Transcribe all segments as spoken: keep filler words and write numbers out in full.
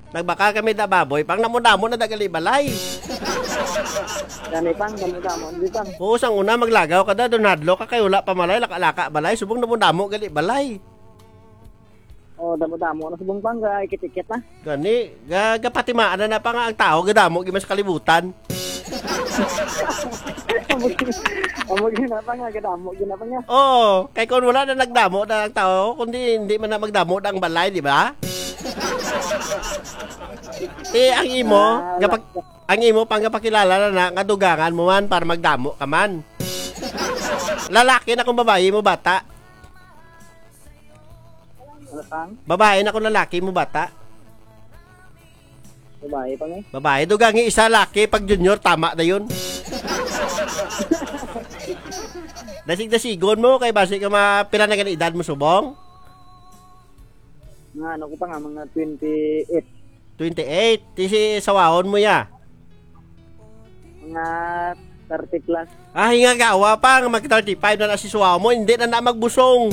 Nagbaka kami da baboy, pang namudamo na dagali balay. Gani pang, damo-damo, di pang. Oo, sang una maglagaw ka da, doon hadlo ka kay wala pa malay, laka-laka balay, subong namudamo gali balay. Oh, damo-damo na subong pang, ga ikit-ikit na. Gani, ga, ga patimaan na na pa nga ang tao, gadamo, gimas kalibutan. Amog na pa nga, gadamo, gina pa nga. Oo, kay kung wala na nagdamo na ang tao, kundi hindi man na magdamo na ang balay, di ba? Eh, ang imo, kapag, ang imo, pang kapakilala na na, nga dugangan mo man para magdamo ka man. Lalaki na kung babae mo bata. Ano pang? Babae na kung lalaki mo bata. Babae pang eh. Babae, dugangi isa laki, pag junior, tama na yun. Dasig-dasigon mo, kay basi ka mapila na ganang edad mo subong? Nga, ano ko pa nga, mga twenty-eight. twenty-eight, tisi sawahon mo ya. Mga thirty plus. Ah, hinga gawa pa, mag thirty-five na na si suwaw mo, hindi na na magbusong.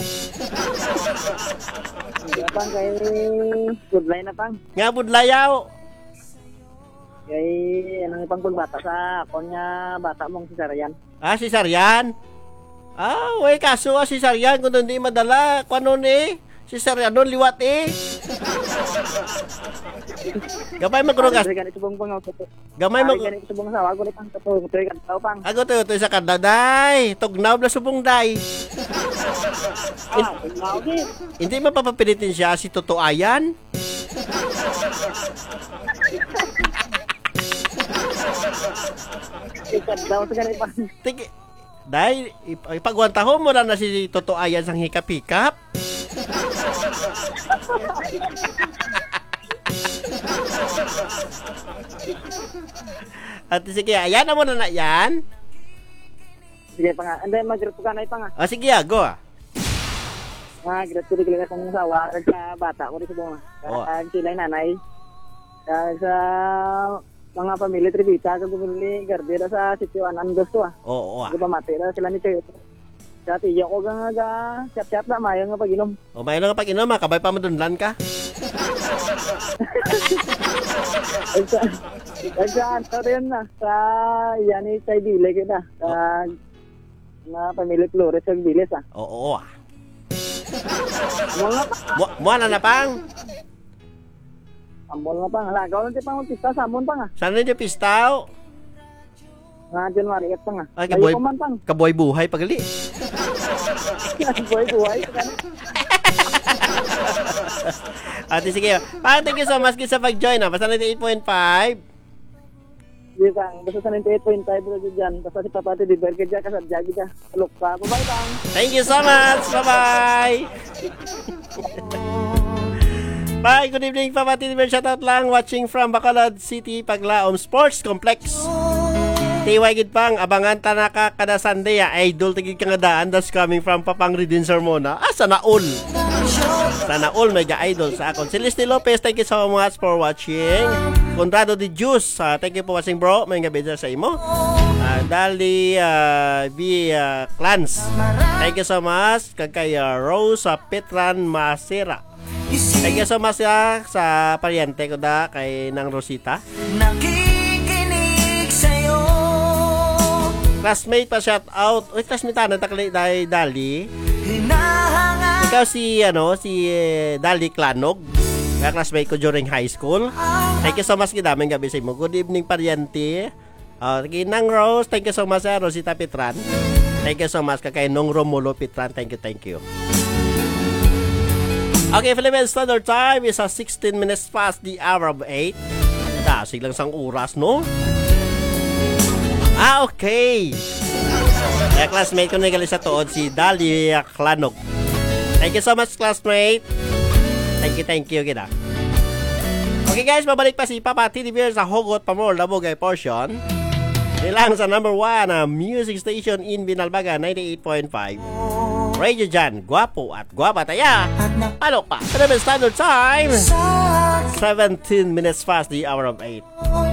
Hindi na pang, kay good line na pang. Nga budlayaw. Kay, anong ipang kung bata sa ako niya, bata mong si Sarayan. Ah, si Saryan? Ah, wey, kaso ah, si Saryan, kung hindi madala, kung ano eh, si Saryan doon, liwat eh. Gamay magrugas. Ganit subong pang ako. Gamay mag... Ganit subong sa wag, ulit pang totoo, tuloy ka tao pang. Ako to, to sa kada, day. Tugnaw na subong, day. Ah, tugnaw din. Hindi mapapapilitin siya si Toto Ayan. Ikat daw sa ganit pang. Tiki, day, ipagwantaho mo na na si Toto Ayan sang hikap-hikap. At sige, ayan na mo na na yan. Sige pa nga, anday mag-grab ka na pa nga. Ah, sige, go ah. Nga, grab ko rin ka kung sawa, sa bata ko rin subong. Oh. Kaya sila nanay. Kaya sa mga pamilya tribita, sa bumili gardera sa sitio Anan gusto ah. Oo, oo ah. Di ba mati na sila ni Choy. Sa tiyo ko nga ga, chat-chat na, mayo nga pag-inom. O, may lang pag inom ah, kabay pa madunlan ka. Ay sa, ay sa ano rin na, sa yani sa Ibile kita. Sa mga pamilya Flores sa Ibiles ah. Oo, oo ah. Mga Mu- Muha na na pang. ambol nga pa nga. Lagaw lang tayo pang pista sa ambon pa nga. Saan na yung pistaw? Nga January eight pa nga. Ay, kaboy, Layo ko man pang. kaboy buhay pagali. Buhay-buhay. Ate, sige. Pa, thank you so much sa pag-join ah. Basta ninety-eight point five. Di ba? Basta sa ninety-eight point five na dyan. Basta si Papati di Berke dyan. Kasadjagi dyan. Alok ka. Bye-bye bang. Thank you so much. Bye-bye. Bye. Good evening, Papa T V. Shoutout lang. Watching from Bacolod City, Paglaom Sports Complex. Tiway gid pang abangan tanaka kada Sunday ya. Idol tigid ka nga daan. That's coming from Papang Ridin Sermona. Ah, sana all. Sana all mega idol sa akon. Celeste Lopez, thank you so much for watching. Conrado de Juice, uh, thank you for watching bro. May nga bidya sa imo. Uh, Dali uh, B uh, Clans, thank you so much. Kag kay uh, Rose uh, Petran Masera, thank you so much uh, sa paryente ko da kay nang Rosita. Nakikinig sa'yo. Classmate pa shout out. Uy, classmate na takli dai Dali. Ikaw si ano si eh, Dali Clanog. Kaya classmate ko during high school. Thank you so much kidaming gabi sa imo. Good evening paryente. Uh, Nang Rose, thank you so much uh, Rosita Petran. Thank you so much kay Nong Romulo Petran. Thank you, thank you. Okay, Philippine Standard Time is uh, sixteen minutes past the hour of eight. Dasig lang sang oras, no? Ah, okay. Kaya classmate ko nagali sa tuod si Dali Clanog. Thank you so much, classmate. Thank you, thank you, kita. Okay guys, babalik pa si Papa T V sa Hugot Pamor Labogay portion. Nilang sa number one uh, music station in Binalbaga, ninety-eight point five. Radio Jan, guwapo at guwapa taya. Ano pa? Philippine Standard Time, seventeen minutes past the hour of eight.